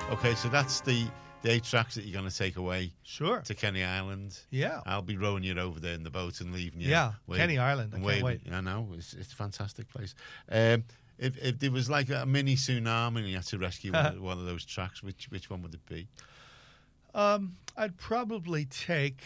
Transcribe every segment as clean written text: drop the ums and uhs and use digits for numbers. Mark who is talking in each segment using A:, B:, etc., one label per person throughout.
A: Okay, so that's the 8 tracks that you're going to take away
B: Sure.
A: to Kenny Island.
B: Yeah.
A: I'll be rowing you over there in the boat and leaving you.
B: Yeah, Kenny Island. I can't wait.
A: I know, it's a fantastic place. If there was like a mini tsunami and you had to rescue one of those tracks, which one would it be?
B: I'd probably take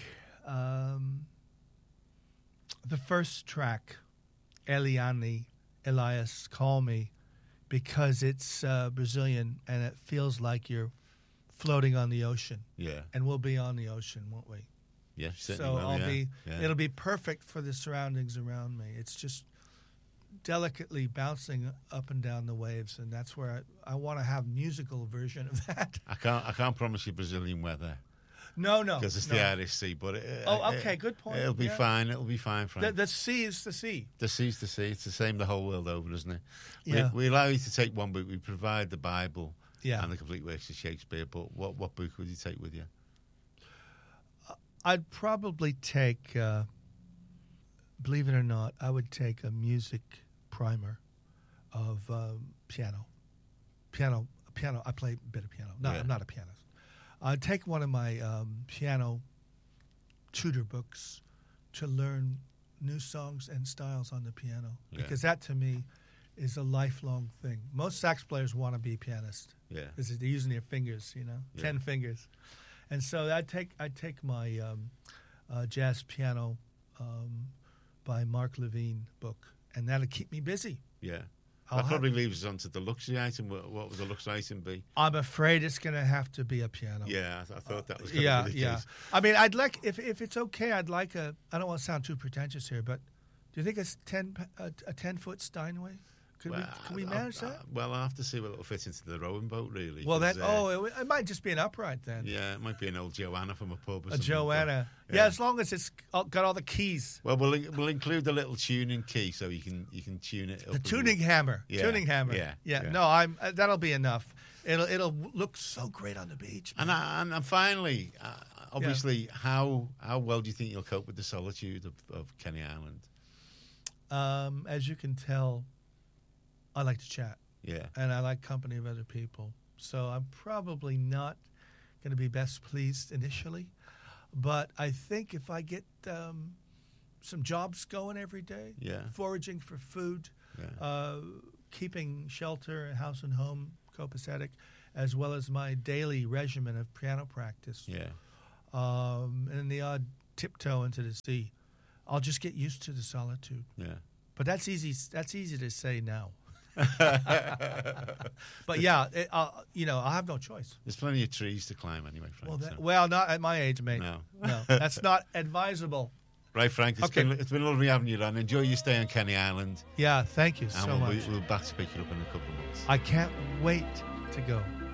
B: the first track, Eliane, Elias, Call Me, because it's Brazilian and it feels like you're floating on the ocean.
A: Yeah.
B: And we'll be on the ocean, won't we?
A: Yeah, certainly
B: So
A: will,
B: it'll be perfect for the surroundings around me. It's just delicately bouncing up and down the waves, and that's where I want to have musical version of that.
A: I can't promise you Brazilian weather.
B: No,
A: because it's the Irish Sea. But
B: okay, good point.
A: It'll be fine. It'll be fine, Frank.
B: The sea is the sea.
A: The sea's the sea. It's the same the whole world over, isn't it?
B: Yeah.
A: We allow you to take one book. We provide the Bible
B: and
A: the complete works of Shakespeare. But what book would you take with you?
B: I'd probably take, believe it or not, I would take a music primer of piano. I play a bit of piano. No, I'm not a pianist. I'd take one of my piano tutor books to learn new songs and styles on the piano, because that to me is a lifelong thing. Most sax players want to be pianists.
A: Yeah,
B: because they're using their fingers, 10 fingers. And so I'd take my jazz piano by Mark Levine book, and that'll keep me busy.
A: Yeah. That probably leaves us on to the luxury item. What would the luxury item be? I'm
B: afraid it's going to have to be a piano.
A: Yeah, I thought that was going to be the case.
B: I mean, I'd like, if it's okay, I'd like I don't want to sound too pretentious here, but do you think a 10-foot Steinway? Can we manage that?
A: Well, I'll have to see what it'll fit into the rowing boat, really.
B: Well, it might just be an upright then.
A: Yeah, it might be an old Joanna from a pub or something.
B: A Joanna. Yeah, as long as it's got all the keys.
A: Well, we'll include the little tuning key so you can tune it up.
B: The tuning hammer.
A: Yeah.
B: Tuning hammer.
A: Yeah.
B: No, that'll be enough. It'll look so great on the beach.
A: And finally, obviously, how well do you think you'll cope with the solitude of Kenny Island?
B: As you can tell, I like to chat.
A: Yeah.
B: And I like company of other people. So I'm probably not going to be best pleased initially. But I think if I get some jobs going every day, foraging for food, keeping shelter, house and home copacetic, as well as my daily regimen of piano practice, and the odd tiptoe into the sea, I'll just get used to the solitude.
A: Yeah.
B: But that's easy to say now. But I'll have no choice.
A: There's plenty of trees to climb anyway, Frank.
B: Well, not at my age, mate.
A: No,
B: that's not advisable.
A: Right, Frank. It's been lovely having you on. Enjoy your stay on Kenny Island.
B: Yeah, thank you so much.
A: We'll back to pick you up in a couple of months.
B: I can't wait to go.